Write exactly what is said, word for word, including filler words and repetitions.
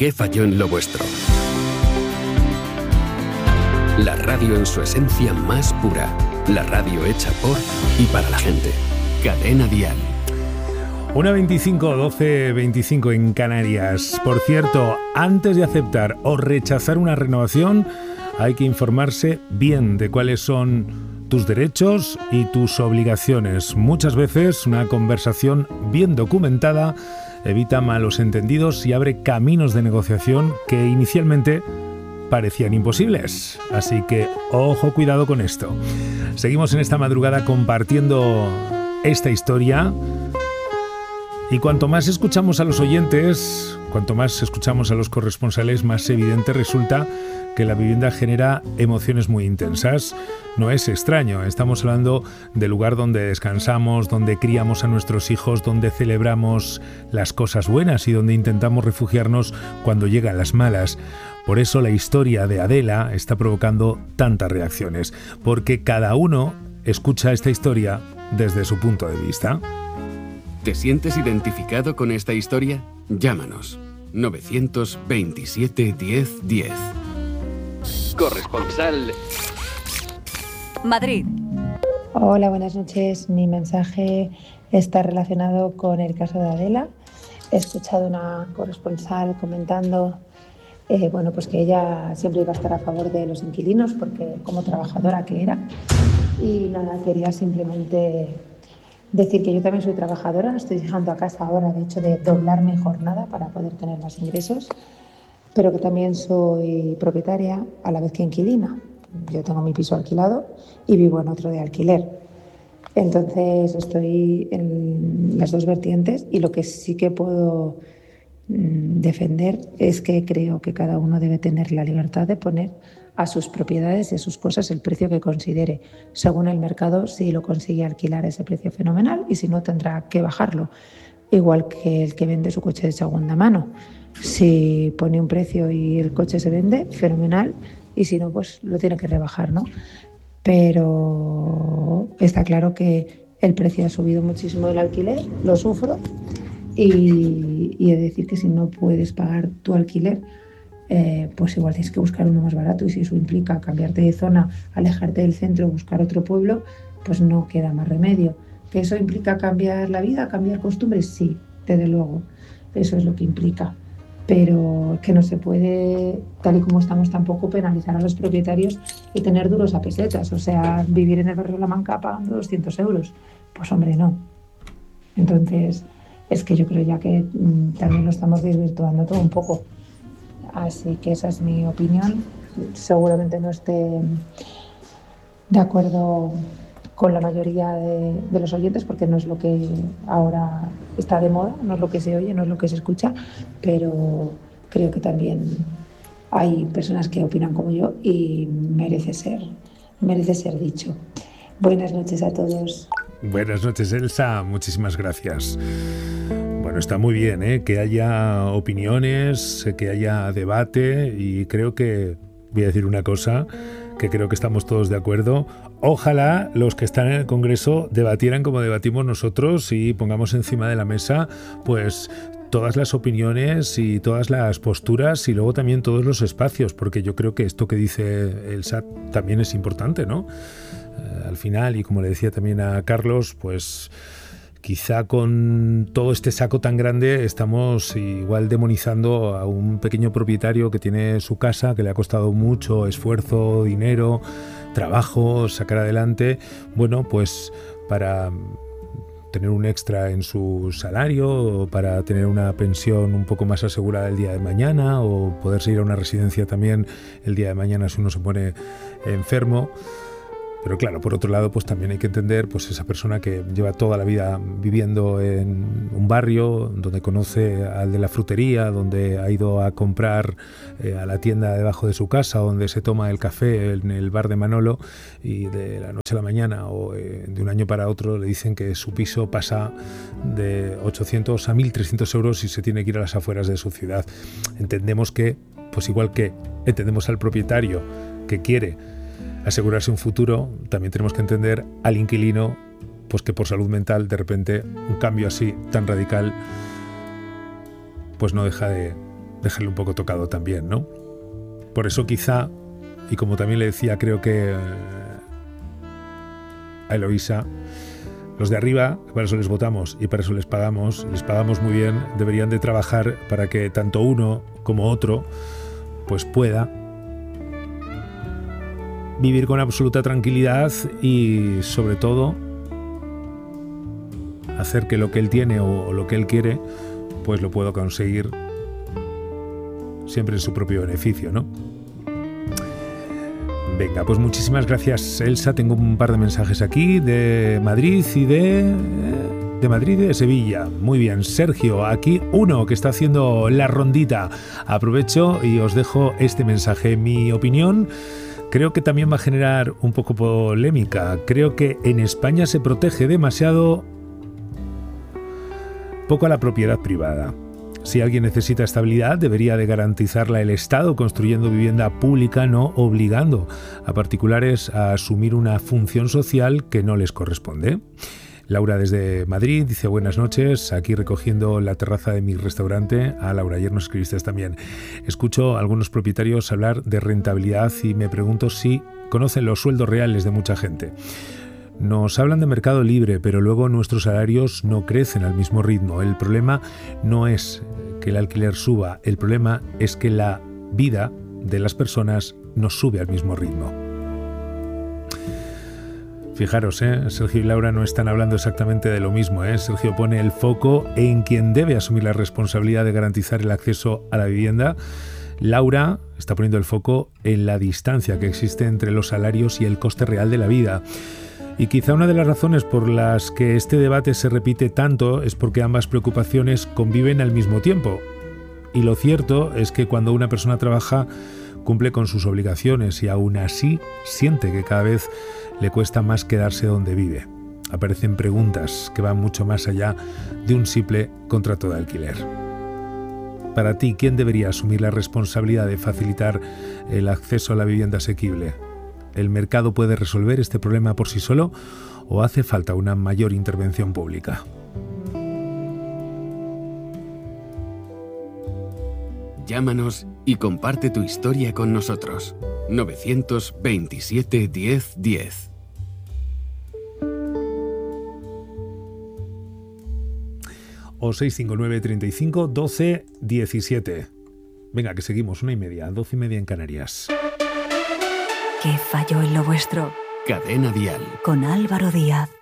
qué falló en lo vuestro. La radio en su esencia más pura. La radio hecha por y para la gente. Cadena Dial. una veinticinco, doce veinticinco en Canarias. Por cierto, antes de aceptar o rechazar una renovación, hay que informarse bien de cuáles son tus derechos y tus obligaciones. Muchas veces una conversación bien documentada evita malos entendidos y abre caminos de negociación que inicialmente parecían imposibles. Así que ojo, cuidado con esto. Seguimos en esta madrugada compartiendo esta historia. Y cuanto más escuchamos a los oyentes, cuanto más escuchamos a los corresponsales, más evidente resulta que la vivienda genera emociones muy intensas. No es extraño, estamos hablando del lugar donde descansamos, donde criamos a nuestros hijos, donde celebramos las cosas buenas y donde intentamos refugiarnos cuando llegan las malas. Por eso la historia de Adela está provocando tantas reacciones, porque cada uno escucha esta historia desde su punto de vista. ¿Te sientes identificado con esta historia? Llámanos. novecientos veintisiete diez diez. Corresponsal Madrid. Hola, buenas noches. Mi mensaje está relacionado con el caso de Adela. He escuchado una corresponsal comentando eh, bueno, pues que ella siempre iba a estar a favor de los inquilinos porque como trabajadora que era. Y nada, quería simplemente decir que yo también soy trabajadora, estoy dejando a casa ahora, de hecho, de doblar mi jornada para poder tener más ingresos, pero que también soy propietaria a la vez que inquilina. Yo tengo mi piso alquilado y vivo en otro de alquiler. Entonces estoy en las dos vertientes y lo que sí que puedo mmm, defender es que creo que cada uno debe tener la libertad de poner a sus propiedades y a sus cosas el precio que considere. Según el mercado, si lo consigue alquilar a ese precio, fenomenal, y si no, tendrá que bajarlo. Igual que el que vende su coche de segunda mano. Si pone un precio y el coche se vende, fenomenal, y si no, pues lo tiene que rebajar, ¿no? Pero está claro que el precio ha subido muchísimo del alquiler, lo sufro, y, y he de decir que si no puedes pagar tu alquiler, Eh, pues igual tienes que buscar uno más barato, y si eso implica cambiarte de zona, alejarte del centro, buscar otro pueblo, pues no queda más remedio. ¿Que eso implica cambiar la vida, cambiar costumbres? Sí, desde luego, eso es lo que implica. Pero que no se puede, tal y como estamos, tampoco penalizar a los propietarios y tener duros a pesetas. O sea, vivir en el barrio de La Manca pagando doscientos euros. Pues hombre, no. Entonces, es que yo creo ya que mmm, también lo estamos desvirtuando todo un poco. Así que esa es mi opinión. Seguramente no esté de acuerdo con la mayoría de, de los oyentes, porque no es lo que ahora está de moda, no es lo que se oye, no es lo que se escucha, pero creo que también hay personas que opinan como yo y merece ser, merece ser dicho. Buenas noches a todos. Buenas noches, Elsa. Muchísimas gracias. Bueno, está muy bien, ¿eh? Que haya opiniones, que haya debate, y creo que, voy a decir una cosa, que creo que estamos todos de acuerdo. Ojalá los que están en el Congreso debatieran como debatimos nosotros y pongamos encima de la mesa, pues, todas las opiniones y todas las posturas, y luego también todos los espacios, porque yo creo que esto que dice Elsa también es importante, ¿no? Eh, al final, y como le decía también a Carlos, pues quizá con todo este saco tan grande estamos igual demonizando a un pequeño propietario que tiene su casa, que le ha costado mucho esfuerzo, dinero, trabajo, sacar adelante, bueno, pues para tener un extra en su salario, o para tener una pensión un poco más asegurada el día de mañana, o poderse ir a una residencia también el día de mañana si uno se pone enfermo. Pero claro, por otro lado, pues también hay que entender, pues esa persona que lleva toda la vida viviendo en un barrio, donde conoce al de la frutería, donde ha ido a comprar eh, a la tienda debajo de su casa, donde se toma el café en el bar de Manolo, y de la noche a la mañana o eh, de un año para otro le dicen que su piso pasa de ochocientos a mil trescientos euros y se tiene que ir a las afueras de su ciudad. Entendemos que, pues igual que entendemos al propietario que quiere asegurarse un futuro, también tenemos que entender al inquilino, pues que por salud mental, de repente, un cambio así tan radical, pues no deja de, dejarle un poco tocado también, ¿no? Por eso quizá, y como también le decía, creo que a Eloísa, los de arriba, para eso les votamos y para eso les pagamos, les pagamos muy bien, deberían de trabajar para que tanto uno como otro pues pueda vivir con absoluta tranquilidad y sobre todo hacer que lo que él tiene o lo que él quiere pues lo pueda conseguir siempre en su propio beneficio, ¿no? Venga, pues muchísimas gracias, Elsa. Tengo un par de mensajes aquí de Madrid y de... de Madrid y de Sevilla. Muy bien, Sergio, aquí uno que está haciendo la rondita. Aprovecho y os dejo este mensaje. Mi opinión creo que también va a generar un poco polémica. Creo que en España se protege demasiado poco a la propiedad privada. Si alguien necesita estabilidad, debería de garantizarla el Estado construyendo vivienda pública, no obligando a particulares a asumir una función social que no les corresponde. Laura desde Madrid dice buenas noches, aquí recogiendo la terraza de mi restaurante. Ah, Laura, ayer nos escribiste también. Escucho a algunos propietarios hablar de rentabilidad y me pregunto si conocen los sueldos reales de mucha gente. Nos hablan de mercado libre, pero luego nuestros salarios no crecen al mismo ritmo. El problema no es que el alquiler suba, el problema es que la vida de las personas no sube al mismo ritmo. Fijaros, ¿eh? Sergio y Laura no están hablando exactamente de lo mismo, ¿eh? Sergio pone el foco en quien debe asumir la responsabilidad de garantizar el acceso a la vivienda. Laura está poniendo el foco en la distancia que existe entre los salarios y el coste real de la vida. Y quizá una de las razones por las que este debate se repite tanto es porque ambas preocupaciones conviven al mismo tiempo. Y lo cierto es que cuando una persona trabaja, cumple con sus obligaciones y aún así siente que cada vez le cuesta más quedarse donde vive. Aparecen preguntas que van mucho más allá de un simple contrato de alquiler. Para ti, ¿quién debería asumir la responsabilidad de facilitar el acceso a la vivienda asequible? ¿El mercado puede resolver este problema por sí solo o hace falta una mayor intervención pública? Llámanos y comparte tu historia con nosotros. novecientos veintisiete diez diez. O seis cinco nueve, treinta y cinco, doce, diecisiete. Venga, que seguimos, una y media, doce y media en Canarias. ¿Qué falló en lo vuestro? Cadena Dial. Con Álvaro Díaz.